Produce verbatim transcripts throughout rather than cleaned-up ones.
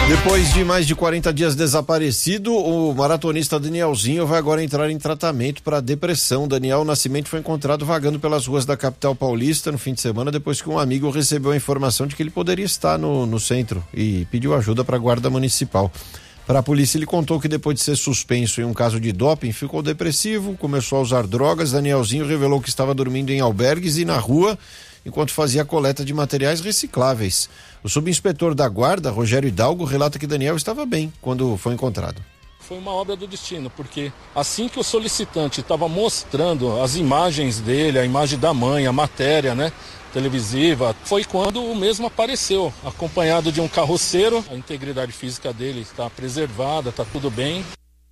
Depois de mais de quarenta dias desaparecido, o maratonista Danielzinho vai agora entrar em tratamento para depressão. Daniel Nascimento foi encontrado vagando pelas ruas da capital paulista no fim de semana, depois que um amigo recebeu a informação de que ele poderia estar no, no centro e pediu ajuda para a guarda municipal. Para a polícia, ele contou que depois de ser suspenso em um caso de doping, ficou depressivo, começou a usar drogas. Danielzinho revelou que estava dormindo em albergues e na rua enquanto fazia a coleta de materiais recicláveis. O subinspetor da guarda, Rogério Hidalgo, relata que Daniel estava bem quando foi encontrado. Foi uma obra do destino, porque assim que o solicitante estava mostrando as imagens dele, a imagem da mãe, a matéria, né, televisiva, foi quando o mesmo apareceu, acompanhado de um carroceiro. A integridade física dele está preservada, está tudo bem.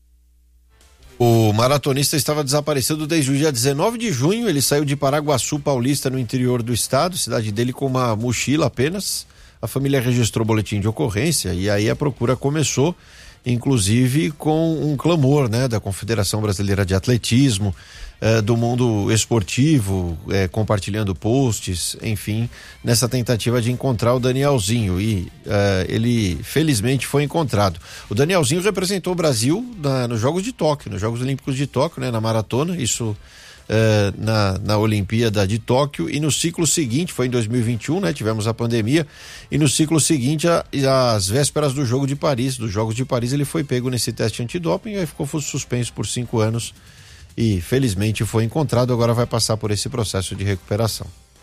O maratonista estava desaparecido desde o dia dezenove de junho. Ele saiu de Paraguaçu Paulista, no interior do estado, cidade dele, com uma mochila apenas. A família registrou boletim de ocorrência e aí a procura começou, inclusive com um clamor, né, da Confederação Brasileira de Atletismo, eh, do mundo esportivo, eh, compartilhando posts, enfim, nessa tentativa de encontrar o Danielzinho, e eh, ele felizmente foi encontrado. O Danielzinho representou o Brasil na, nos Jogos de Tóquio, nos Jogos Olímpicos de Tóquio, né, na maratona, isso eh, na, na Olimpíada de Tóquio, e no ciclo seguinte, foi em dois mil e vinte e um, né, tivemos a pandemia, e no ciclo seguinte, a, às vésperas do Jogo de Paris, dos Jogos de Paris, ele foi pego nesse teste antidoping e aí ficou suspenso por cinco anos e felizmente foi encontrado, agora vai passar por esse processo de recuperação.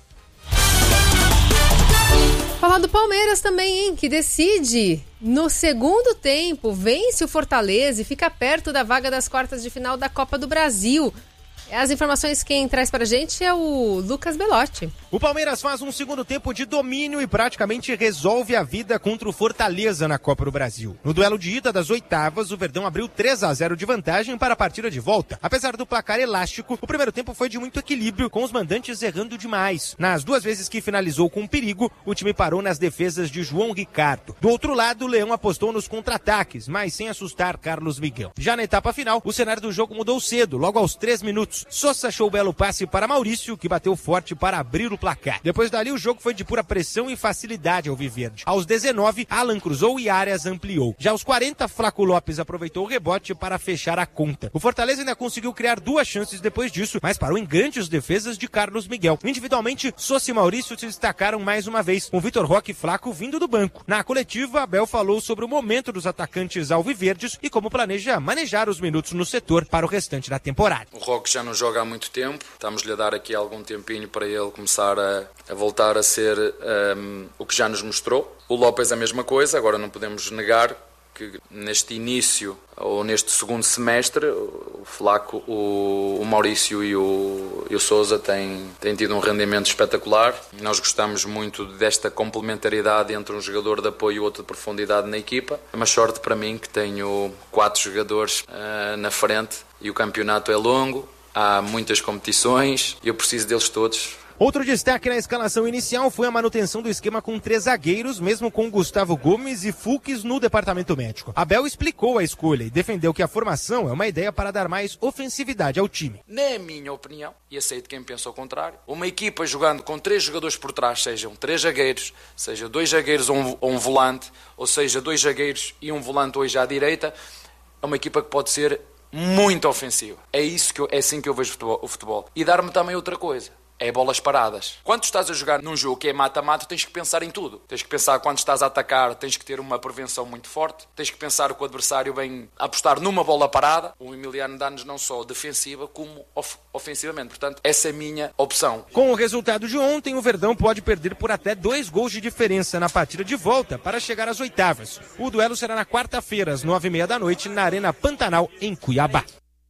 Falar do Palmeiras também, hein, que decide no segundo tempo, vence o Fortaleza e fica perto da vaga das quartas de final da Copa do Brasil. As informações quem traz pra gente é o Lucas Belotti. O Palmeiras faz um segundo tempo de domínio e praticamente resolve a vida contra o Fortaleza na Copa do Brasil. No duelo de ida das oitavas, o Verdão abriu três a zero de vantagem para a partida de volta. Apesar do placar elástico, o primeiro tempo foi de muito equilíbrio, com os mandantes errando demais. Nas duas vezes que finalizou com perigo, o time parou nas defesas de João Ricardo. Do outro lado, o Leão apostou nos contra-ataques, mas sem assustar Carlos Miguel. Já na etapa final, o cenário do jogo mudou cedo, logo aos três minutos. Sousa achou o belo passe para Maurício, que bateu forte para abrir o placar. Depois dali, o jogo foi de pura pressão e facilidade ao Viverde. Aos dezenove, Alan cruzou e Arias ampliou. Já aos quarenta, Flaco Lopes aproveitou o rebote para fechar a conta. O Fortaleza ainda conseguiu criar duas chances depois disso, mas parou em grandes defesas de Carlos Miguel. Individualmente, Sousa e Maurício se destacaram mais uma vez, com Vitor Roque e Flaco vindo do banco. Na coletiva, Abel falou sobre o momento dos atacantes alviverdes e como planeja manejar os minutos no setor para o restante da temporada. O Roque já não joga há muito tempo, estamos-lhe a dar aqui algum tempinho para ele começar a, a voltar a ser um, o que já nos mostrou. O Lopes a mesma coisa, agora não podemos negar que neste início ou neste segundo semestre o Flaco, o, o Maurício e o, e o Sousa têm, têm tido um rendimento espetacular. Nós gostamos muito desta complementariedade entre um jogador de apoio e outro de profundidade na equipa. É uma sorte para mim que tenho quatro jogadores uh, na frente e o campeonato é longo. Há muitas competições e eu preciso deles todos. Outro destaque na escalação inicial foi a manutenção do esquema com três zagueiros, mesmo com Gustavo Gomes e Fulques no departamento médico. Abel explicou a escolha e defendeu que a formação é uma ideia para dar mais ofensividade ao time. Na minha opinião, e aceito quem pensa ao contrário, uma equipa jogando com três jogadores por trás, sejam três zagueiros, seja dois zagueiros ou um, ou um volante, ou seja dois zagueiros e um volante hoje à direita, é uma equipa que pode ser muito ofensiva. É, isso que eu, é assim que eu vejo o futebol. E dar-me também outra coisa. É bolas paradas. Quando estás a jogar num jogo que é mata-mata, tens que pensar em tudo. Tens que pensar quando estás a atacar, tens que ter uma prevenção muito forte. Tens que pensar que o adversário vem apostar numa bola parada. O Emiliano dá-nos não só defensiva, como of- ofensivamente. Portanto, essa é a minha opção. Com o resultado de ontem, o Verdão pode perder por até dois gols de diferença na partida de volta para chegar às oitavas. O duelo será na quarta-feira, às nove e meia da noite, na Arena Pantanal, em Cuiabá.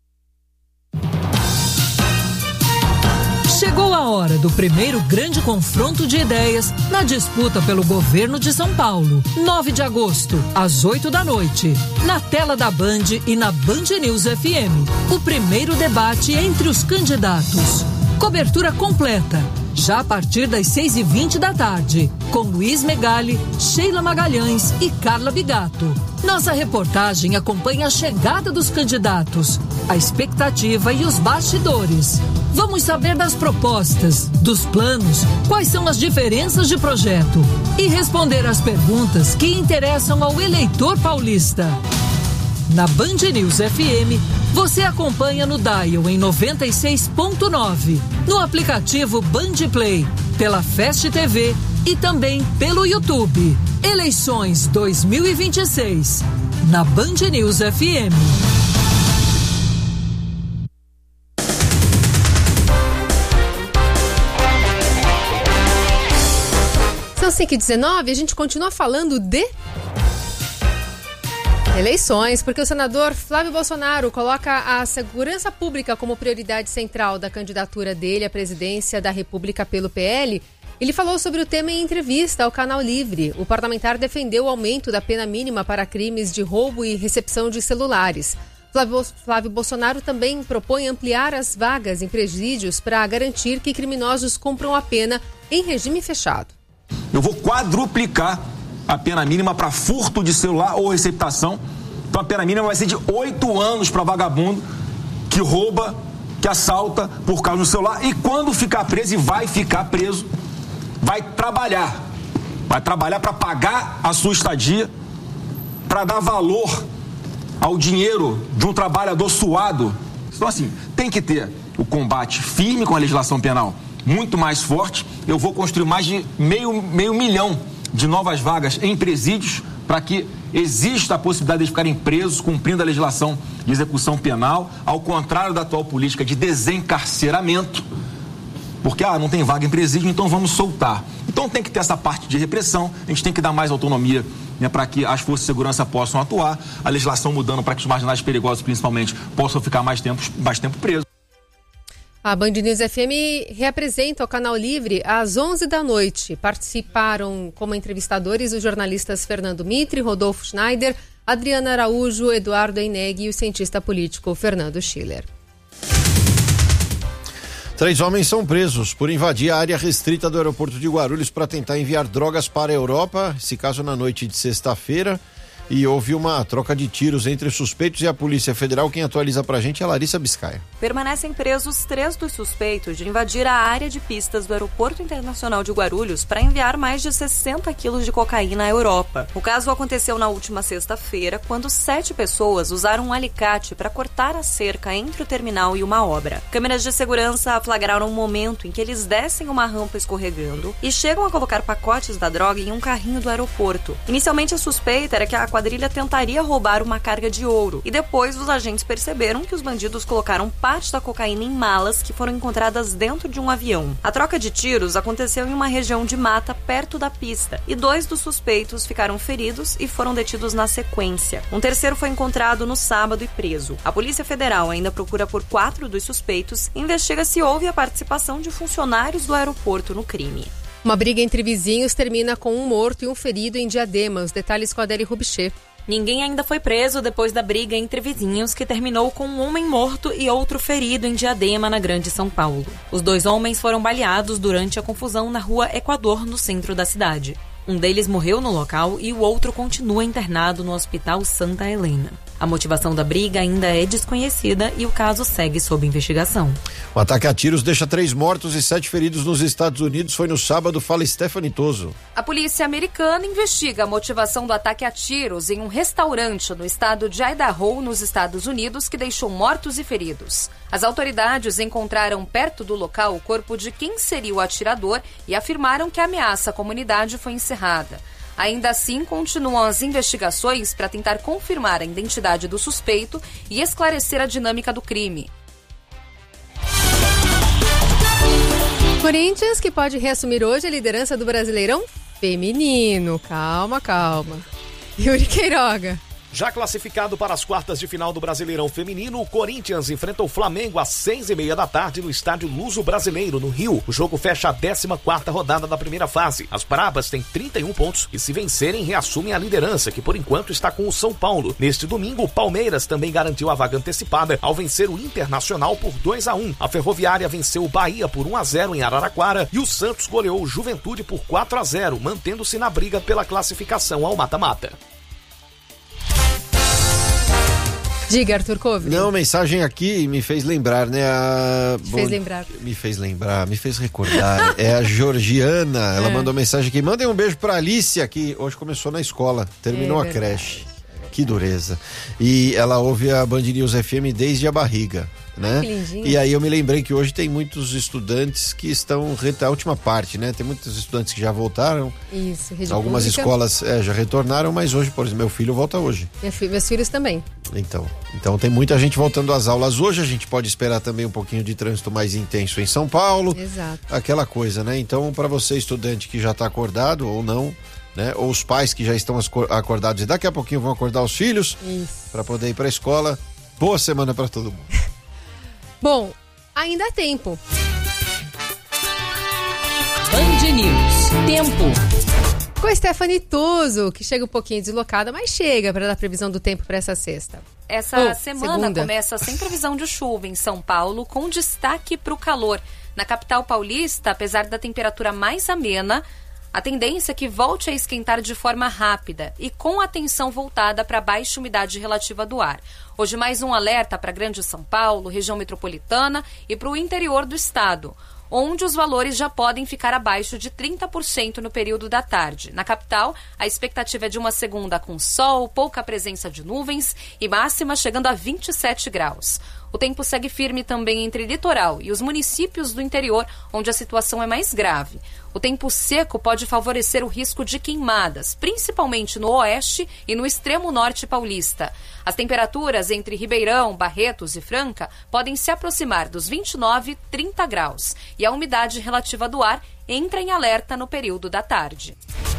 Chegou a hora do primeiro grande confronto de ideias na disputa pelo governo de São Paulo. nove de agosto, às oito da noite, na tela da Band e na Band News F M. O primeiro debate entre os candidatos. Cobertura completa. já a partir das seis e vinte da tarde, com Luiz Megali, Sheila Magalhães e Carla Bigato. Nossa reportagem acompanha a chegada dos candidatos, a expectativa e os bastidores. Vamos saber das propostas, dos planos, quais são as diferenças de projeto e responder às perguntas que interessam ao eleitor paulista. Na Band News F M, você acompanha no Dial em noventa e seis ponto nove, no aplicativo Band Play, pela Fast T V e também pelo YouTube. Eleições dois mil e vinte e seis, na Band News F M. São cinco e dezenove, a gente continua falando de eleições, porque o senador Flávio Bolsonaro coloca a segurança pública como prioridade central da candidatura dele à presidência da República pelo P L. Ele falou sobre o tema em entrevista ao Canal Livre. O parlamentar defendeu o aumento da pena mínima para crimes de roubo e recepção de celulares. Flávio, Flávio Bolsonaro também propõe ampliar as vagas em presídios para garantir que criminosos cumpram a pena em regime fechado. Eu vou quadruplicar a pena mínima para furto de celular ou receptação. Então a pena mínima vai ser de oito anos para vagabundo que rouba, que assalta por causa do celular. E quando ficar preso, e vai ficar preso, vai trabalhar. Vai trabalhar para pagar a sua estadia, para dar valor ao dinheiro de um trabalhador suado. Então assim, tem que ter o combate firme com a legislação penal muito mais forte. Eu vou construir mais de meio, meio milhão de novas vagas em presídios para que exista a possibilidade de ficarem presos cumprindo a legislação de execução penal, ao contrário da atual política de desencarceramento, porque ah, não tem vaga em presídio, então vamos soltar. Então tem que ter essa parte de repressão, a gente tem que dar mais autonomia, né, para que as forças de segurança possam atuar, a legislação mudando para que os marginais perigosos, principalmente, possam ficar mais tempo, mais tempo presos. A Band News F M reapresenta o Canal Livre às onze da noite. Participaram como entrevistadores os jornalistas Fernando Mitre, Rodolfo Schneider, Adriana Araújo, Eduardo Eineg e o cientista político Fernando Schiller. Três homens são presos por invadir a área restrita do aeroporto de Guarulhos para tentar enviar drogas para a Europa, esse caso na noite de sexta-feira. E houve uma troca de tiros entre os suspeitos e a Polícia Federal. Quem atualiza pra gente é a Larissa Biscaia. Permanecem presos três dos suspeitos de invadir a área de pistas do Aeroporto Internacional de Guarulhos para enviar mais de sessenta quilos de cocaína à Europa. O caso aconteceu na última sexta-feira, quando sete pessoas usaram um alicate para cortar a cerca entre o terminal e uma obra. Câmeras de segurança flagraram um momento em que eles descem uma rampa escorregando e chegam a colocar pacotes da droga em um carrinho do aeroporto. Inicialmente, a suspeita era que a A quadrilha tentaria roubar uma carga de ouro e depois os agentes perceberam que os bandidos colocaram parte da cocaína em malas que foram encontradas dentro de um avião. A troca de tiros aconteceu em uma região de mata perto da pista e dois dos suspeitos ficaram feridos e foram detidos na sequência. Um terceiro foi encontrado no sábado e preso. A Polícia Federal ainda procura por quatro dos suspeitos e investiga se houve a participação de funcionários do aeroporto no crime. Uma briga entre vizinhos termina com um morto e um ferido em Diadema. Os detalhes com a Adélia Rubichet. Ninguém ainda foi preso depois da briga entre vizinhos que terminou com um homem morto e outro ferido em Diadema, na Grande São Paulo. Os dois homens foram baleados durante a confusão na rua Equador, no centro da cidade. Um deles morreu no local e o outro continua internado no Hospital Santa Helena. A motivação da briga ainda é desconhecida e o caso segue sob investigação. O ataque a tiros deixa três mortos e sete feridos nos Estados Unidos. Foi no sábado, fala Stephanie Toso. A polícia americana investiga a motivação do ataque a tiros em um restaurante no estado de Idaho, nos Estados Unidos, que deixou mortos e feridos. As autoridades encontraram perto do local o corpo de quem seria o atirador e afirmaram que a ameaça à comunidade foi encerrada. Ainda assim, continuam as investigações para tentar confirmar a identidade do suspeito e esclarecer a dinâmica do crime. Corinthians, que pode reassumir hoje a liderança do Brasileirão Feminino. Calma, calma. Yuri Queiroga. Já classificado para as quartas de final do Brasileirão Feminino, o Corinthians enfrenta o Flamengo às seis e meia da tarde no estádio Luso Brasileiro, no Rio. O jogo fecha a décima quarta rodada da primeira fase. As Brabas têm trinta e um pontos e, se vencerem, reassumem a liderança, que por enquanto está com o São Paulo. Neste domingo, o Palmeiras também garantiu a vaga antecipada ao vencer o Internacional por dois a um. A Ferroviária venceu o Bahia por um a zero em Araraquara e o Santos goleou o Juventude por quatro a zero, mantendo-se na briga pela classificação ao mata-mata. Diga, Arthur Covre. Não, mensagem aqui me fez lembrar, né? A... Me fez Bom... lembrar. Me fez lembrar, me fez recordar. É a Georgiana, ela é. mandou mensagem aqui. Mandem um beijo pra Alicia, que hoje começou na escola, terminou é a creche. Que dureza. E ela ouve a Band News F M desde a barriga, né? Que lindinho. E aí eu me lembrei que hoje tem muitos estudantes que estão, a última parte, né? Tem muitos estudantes que já voltaram. Isso, rede Algumas pública. escolas é, já retornaram, mas hoje, por exemplo, meu filho volta hoje. Minha fi- meus filhos também. Então, então tem muita gente voltando às aulas hoje, a gente pode esperar também um pouquinho de trânsito mais intenso em São Paulo. Exato. Aquela coisa, né? Então, para você estudante que já está acordado ou não, né? Ou os pais que já estão acordados e daqui a pouquinho vão acordar os filhos para poder ir para a escola. Boa semana para todo mundo. Bom, ainda há tempo. Band News. Tempo. Com a Stephanie Tuso, que chega um pouquinho deslocada, mas chega para dar previsão do tempo para essa sexta. Essa oh, semana segunda. começa sem previsão de chuva em São Paulo, com destaque para o calor. Na capital paulista, apesar da temperatura mais amena, a tendência é que volte a esquentar de forma rápida e com atenção voltada para a baixa umidade relativa do ar. Hoje mais um alerta para Grande São Paulo, região metropolitana e para o interior do estado, onde os valores já podem ficar abaixo de trinta por cento no período da tarde. Na capital, a expectativa é de uma segunda com sol, pouca presença de nuvens e máxima chegando a vinte e sete graus. O tempo segue firme também entre litoral e os municípios do interior, onde a situação é mais grave. O tempo seco pode favorecer o risco de queimadas, principalmente no oeste e no extremo norte paulista. As temperaturas entre Ribeirão, Barretos e Franca podem se aproximar dos vinte e nove, trinta graus. E a umidade relativa do ar entra em alerta no período da tarde.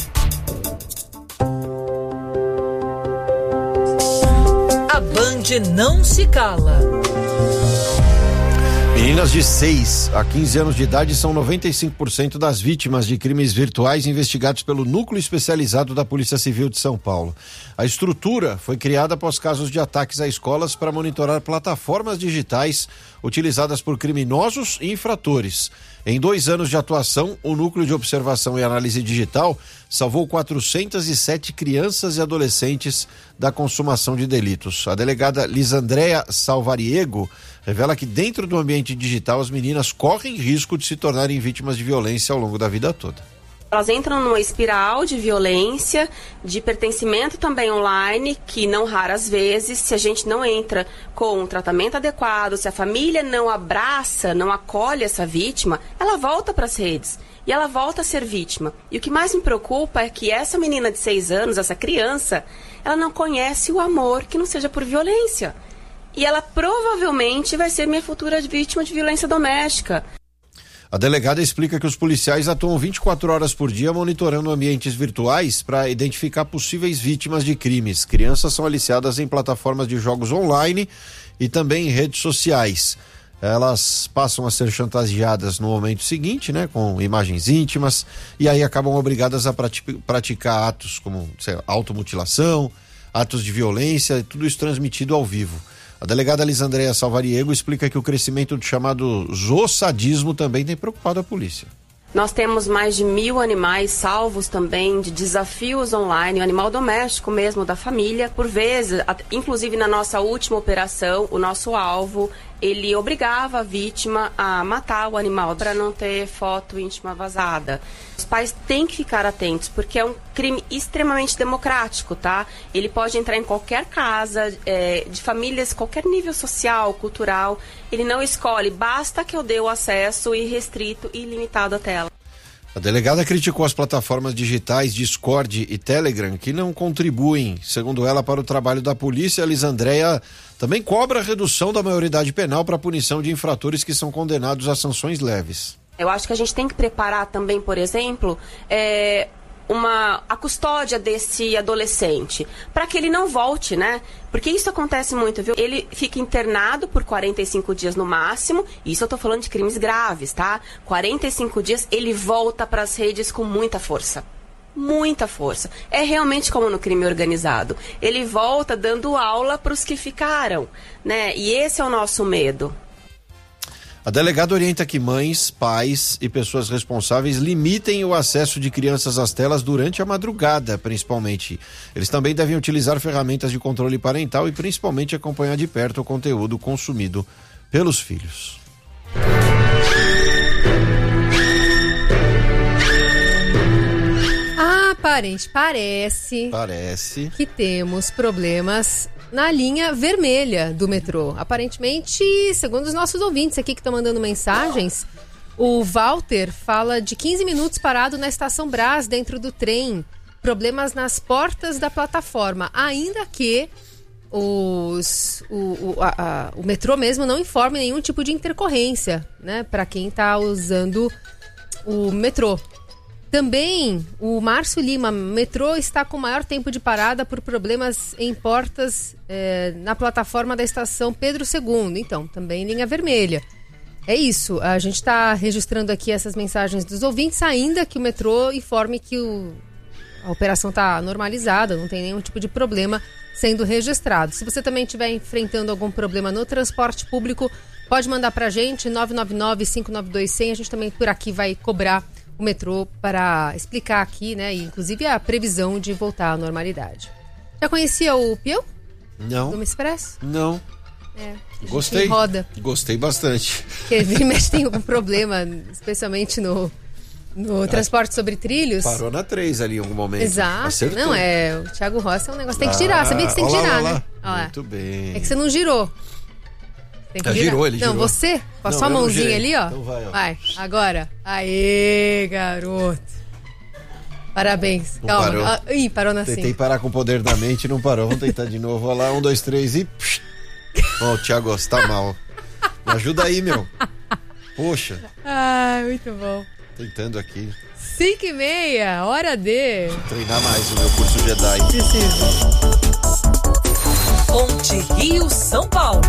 A Band não se cala. Meninas de seis a quinze anos de idade são noventa e cinco por cento das vítimas de crimes virtuais investigados pelo Núcleo Especializado da Polícia Civil de São Paulo. A estrutura foi criada após casos de ataques a escolas para monitorar plataformas digitais utilizadas por criminosos e infratores. Em dois anos de atuação, o Núcleo de Observação e Análise Digital salvou quatrocentas e sete crianças e adolescentes da consumação de delitos. A delegada Lisandréia Salvariego revela que dentro do ambiente digital as meninas correm risco de se tornarem vítimas de violência ao longo da vida toda. Elas entram numa espiral de violência, de pertencimento também online, que não raras vezes, se a gente não entra com um tratamento adequado, se a família não abraça, não acolhe essa vítima, ela volta para as redes e ela volta a ser vítima. E o que mais me preocupa é que essa menina de seis anos, essa criança, ela não conhece o amor que não seja por violência. E ela provavelmente vai ser minha futura vítima de violência doméstica. A delegada explica que os policiais atuam vinte e quatro horas por dia monitorando ambientes virtuais para identificar possíveis vítimas de crimes. Crianças são aliciadas em plataformas de jogos online e também em redes sociais. Elas passam a ser chantageadas no momento seguinte, né, com imagens íntimas, e aí acabam obrigadas a prati- praticar atos como, sei lá, automutilação, atos de violência, tudo isso transmitido ao vivo. A delegada Lisandréia Salvariego explica que o crescimento do chamado zoosadismo também tem preocupado a polícia. Nós temos mais de mil animais salvos também de desafios online, o animal doméstico mesmo da família. Por vezes, inclusive na nossa última operação, o nosso alvo, ele obrigava a vítima a matar o animal para não ter foto íntima vazada. Os pais têm que ficar atentos, porque é um crime extremamente democrático, tá? Ele pode entrar em qualquer casa, é, de famílias, qualquer nível social, cultural. Ele não escolhe, basta que eu dê o acesso irrestrito e ilimitado à tela. A delegada criticou as plataformas digitais Discord e Telegram, que não contribuem, segundo ela, para o trabalho da polícia. A Lisandréia também cobra a redução da maioridade penal para a punição de infratores que são condenados a sanções leves. Eu acho que a gente tem que preparar também, por exemplo, é, uma, a custódia desse adolescente, para que ele não volte, né? Porque isso acontece muito, viu? Ele fica internado por quarenta e cinco dias no máximo, isso eu tô falando de crimes graves, tá? quarenta e cinco dias, ele volta para as redes com muita força. Muita força. É realmente como no crime organizado. Ele volta dando aula para os que ficaram, né? E esse é o nosso medo. A delegada orienta que mães, pais e pessoas responsáveis limitem o acesso de crianças às telas durante a madrugada, principalmente. Eles também devem utilizar ferramentas de controle parental e principalmente acompanhar de perto o conteúdo consumido pelos filhos. Ah, parente, parece... Parece... que temos problemas na linha vermelha do metrô. Aparentemente, segundo os nossos ouvintes aqui que estão mandando mensagens, o Walter fala de quinze minutos parado na Estação Brás, dentro do trem. Problemas nas portas da plataforma. Ainda que os, o, o, a, a, o metrô mesmo não informe nenhum tipo de intercorrência, né, para quem está usando o metrô. Também, o Márcio Lima, metrô está com maior tempo de parada por problemas em portas eh, na plataforma da estação Pedro segundo. Então, também linha vermelha. É isso, a gente está registrando aqui essas mensagens dos ouvintes, ainda que o metrô informe que o, a operação está normalizada, não tem nenhum tipo de problema sendo registrado. Se você também estiver enfrentando algum problema no transporte público, pode mandar para a gente, nove nove nove, cinco nove dois, zero zero. A gente também por aqui vai cobrar o metrô para explicar aqui, né, e inclusive a previsão de voltar à normalidade. Já conhecia o peão? Não. Do Expresso? Não. É. Gostei. Roda. Gostei bastante. Porque vira e mexe tem algum problema, especialmente no, no ah, transporte sobre trilhos. Parou na três ali em algum momento. Exato. Acertou. Não, é, o Thiago Rossi é um negócio, tem que girar, ah, sabia que você tem que lá, girar, lá, né? lá. Muito bem. É que você não girou. Tem que ah, girou, ele não, girou. você, com a não, sua mãozinha ali, ó. Então vai, ó. Vai, agora. Aê, garoto. Parabéns. Não Calma. parou. Ah, ih, parou na Tentei parar com o poder da mente e não parou. Vamos tentar de novo. Olha lá, um, dois, três e... Ó, oh, Thiago, você tá mal. Me ajuda aí, meu. Poxa. Ah, muito bom. Tentando aqui. Cinco e meia, hora de... Vou treinar mais o meu curso Jedi. Preciso. Ponte Rio São Paulo.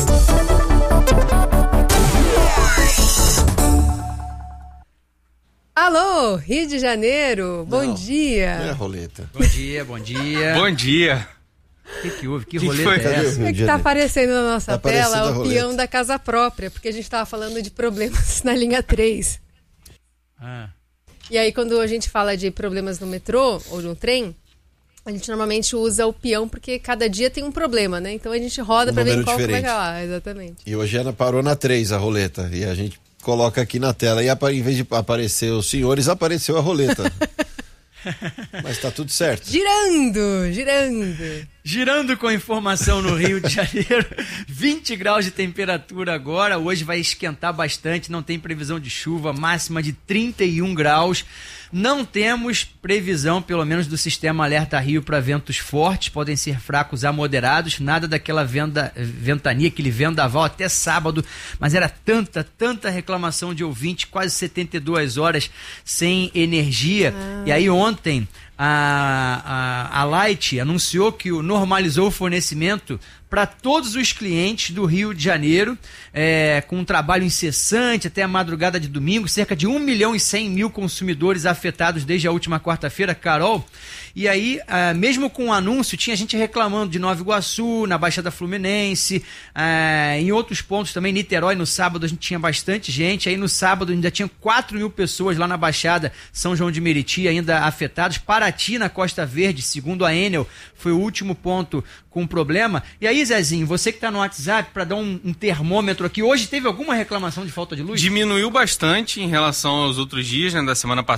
Alô, Rio de Janeiro, bom Não, dia. Não é a roleta. Bom dia, bom dia. Bom dia. O que, que houve? Que, que roleta foi? é essa? É que tá aparecendo na nossa tá tela o a peão da casa própria, porque a gente tava falando de problemas na linha três. Ah. E aí, quando a gente fala de problemas no metrô ou no trem, a gente normalmente usa o peão porque cada dia tem um problema, né? Então a gente roda um pra ver qual que vai lá, exatamente. E hoje a Ana parou na três, a roleta, e a gente coloca aqui na tela, e em vez de aparecer os senhores, apareceu a roleta. Mas tá tudo certo. Girando, girando. Girando com informação no Rio de Janeiro, vinte graus de temperatura agora, hoje vai esquentar bastante, não tem previsão de chuva, máxima de trinta e um graus. Não temos previsão, pelo menos do sistema Alerta Rio, para ventos fortes, podem ser fracos a moderados, nada daquela venda, ventania, aquele vendaval até sábado, mas era tanta, tanta reclamação de ouvinte, quase setenta e duas horas sem energia. Ah. E aí ontem a, a, a Light anunciou que normalizou o fornecimento para todos os clientes do Rio de Janeiro, é, com um trabalho incessante até a madrugada de domingo, cerca de um milhão e cem mil consumidores afetados desde a última quarta-feira, Carol. E aí, ah, mesmo com o anúncio, tinha gente reclamando de Nova Iguaçu, na Baixada Fluminense, ah, em outros pontos também, Niterói, no sábado a gente tinha bastante gente, aí no sábado ainda tinha quatro mil pessoas lá na Baixada, São João de Meriti ainda afetados, Paraty na Costa Verde, segundo a Enel, foi o último ponto com problema. E aí, Zezinho, você que está no WhatsApp, para dar um, um termômetro aqui, hoje teve alguma reclamação de falta de luz? Diminuiu bastante em relação aos outros dias, né, da semana passada.